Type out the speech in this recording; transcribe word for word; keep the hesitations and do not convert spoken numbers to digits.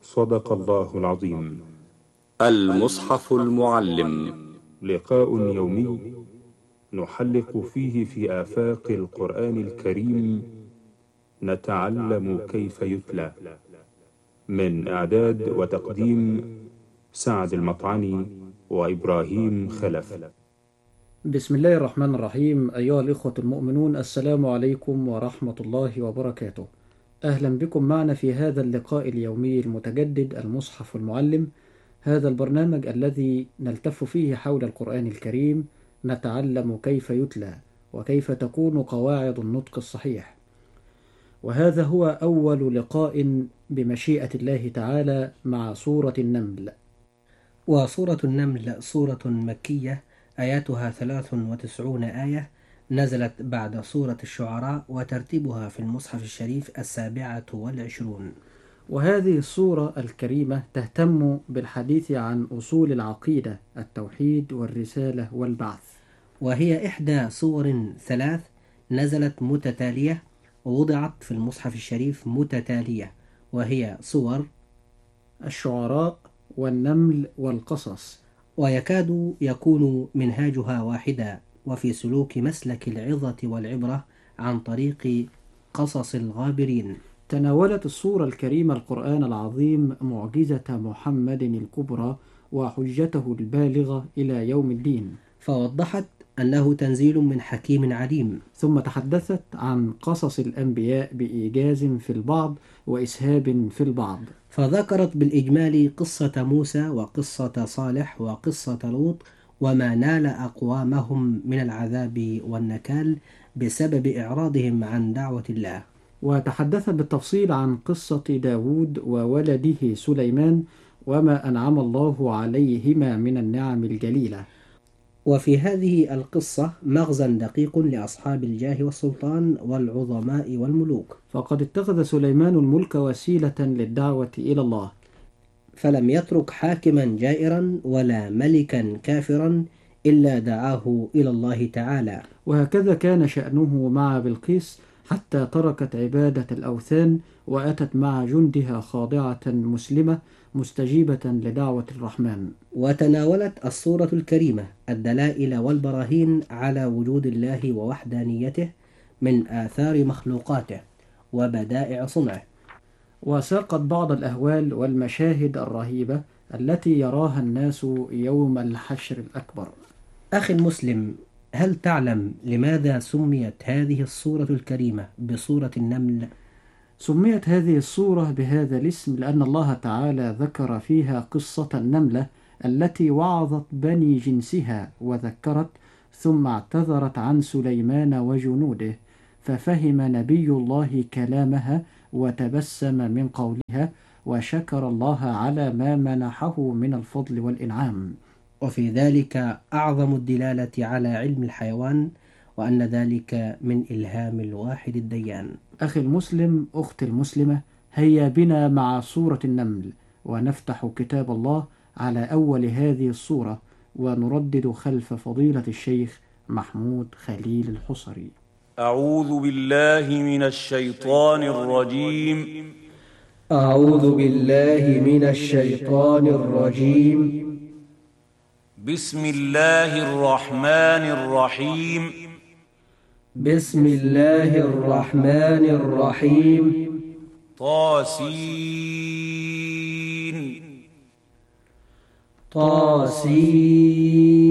صدق الله العظيم. المصحف المعلم، لقاء يومي نحلق فيه في آفاق القرآن الكريم، نتعلم كيف يتلى. من إعداد وتقديم سعد المطعني وإبراهيم خلف. بسم الله الرحمن الرحيم. أيها الإخوة المؤمنون، السلام عليكم ورحمة الله وبركاته. أهلا بكم معنا في هذا اللقاء اليومي المتجدد المصحف المعلم، هذا البرنامج الذي نلتف فيه حول القرآن الكريم، نتعلم كيف يتلى وكيف تكون قواعد النطق الصحيح. وهذا هو أول لقاء بمشيئة الله تعالى مع سورة النمل. وسورة النمل سورة مكية، آياتها ثلاث وتسعون آية، نزلت بعد سورة الشعراء، وترتيبها في المصحف الشريف السابعة والعشرون. وهذه السورة الكريمة تهتم بالحديث عن أصول العقيدة، التوحيد والرسالة والبعث، وهي إحدى سور ثلاث نزلت متتالية ووضعت في المصحف الشريف متتالية، وهي سور الشعراء والنمل والقصص. ويكاد يكون منهاجها واحدا، وفي سلوك مسلك العظة والعبرة عن طريق قصص الغابرين. تناولت السورة الكريمة القرآن العظيم معجزة محمد الكبرى وحجته البالغة إلى يوم الدين، فوضحت أنه تنزيل من حكيم عليم، ثم تحدثت عن قصص الأنبياء بإيجاز في البعض وإسهاب في البعض، فذكرت بالإجمال قصة موسى وقصة صالح وقصة لوط، وما نال أقوامهم من العذاب والنكال بسبب إعراضهم عن دعوة الله. وتحدثت بالتفصيل عن قصة داود وولده سليمان وما أنعم الله عليهما من النعم الجليلة. وفي هذه القصة مغزى دقيق لأصحاب الجاه والسلطان والعظماء والملوك، فقد اتخذ سليمان الملك وسيلة للدعوة إلى الله، فلم يترك حاكما جائرا ولا ملكا كافرا إلا دعاه إلى الله تعالى. وهكذا كان شأنه مع بلقيس، حتى تركت عبادة الأوثان وأتت مع جندها خاضعة مسلمة مستجيبة لدعوة الرحمن. وتناولت السورة الكريمة الدلائل والبراهين على وجود الله ووحدانيته من آثار مخلوقاته وبدائع صنعه، وساقت بعض الأهوال والمشاهد الرهيبة التي يراها الناس يوم الحشر الأكبر. أخي المسلم، هل تعلم لماذا سميت هذه السورة الكريمة بسورة النمل؟ سميت هذه السورة بهذا الاسم لأن الله تعالى ذكر فيها قصة النملة التي وعظت بني جنسها وذكرت ثم اعتذرت عن سليمان وجنوده، ففهم نبي الله كلامها وتبسم من قولها وشكر الله على ما منحه من الفضل والإنعام. وفي ذلك أعظم الدلالة على علم الحيوان، وأن ذلك من إلهام الواحد الديان. أخي المسلم، أختي المسلمة، هيا بنا مع سورة النمل ونفتح كتاب الله على أول هذه السورة ونردد خلف فضيلة الشيخ محمود خليل الحصري. أعوذ بالله من الشيطان الرجيم. أعوذ بالله من الشيطان الرجيم. بسم الله الرحمن الرحيم. بسم الله الرحمن الرحيم. طاسين. طاسين.